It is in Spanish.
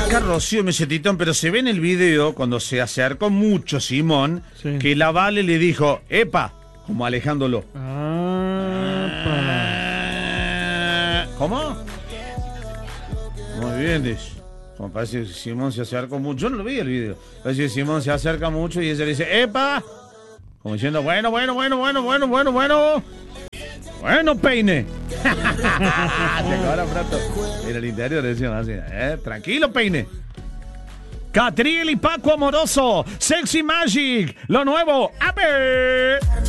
Acá Rocío me dice, Titón, pero se ve en el video cuando se acercó mucho Simón, sí, que la Vale le dijo, epa, como alejándolo. ¿Cómo? Muy bien, dice. Como parece que Simón se acercó mucho. Yo no lo vi el video. Parece que Simón se acerca mucho y ella le dice, epa. Como diciendo, bueno. Bueno, peine. Se acabó pronto. En el interior decían así, tranquilo, peine. Catriel y Paco Amoroso, Sexy Magic, lo nuevo, a ver.